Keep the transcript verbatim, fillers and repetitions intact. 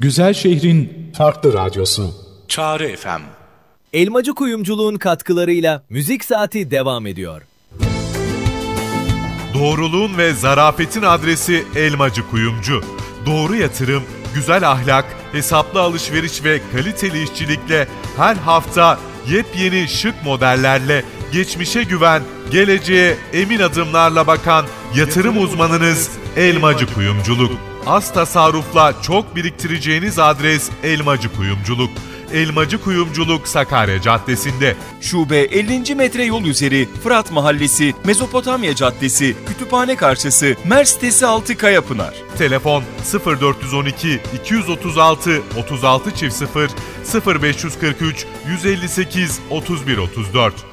Güzel şehrin farklı radyosu. Çağrı F M. Elmacı Kuyumculuğun katkılarıyla Müzik Saati devam ediyor. Doğruluğun ve zarafetin adresi Elmacı Kuyumcu. Doğru yatırım, güzel ahlak, hesaplı alışveriş ve kaliteli işçilikle her hafta yepyeni şık modellerle geçmişe güven, geleceğe emin adımlarla bakan yatırım uzmanınız Elmacı Kuyumculuk. Az tasarrufla çok biriktireceğiniz adres Elmacı Kuyumculuk. Elmacı Kuyumculuk Sakarya Caddesi'nde. Şube ellinci metre yol üzeri, Fırat Mahallesi, Mezopotamya Caddesi, Kütüphane karşısı, Mer sitesi altı Kayapınar. Telefon sıfır dört on iki iki otuz altı otuz altı sıfır sıfır beş kırk üç yüz elli sekiz otuz bir otuz dört.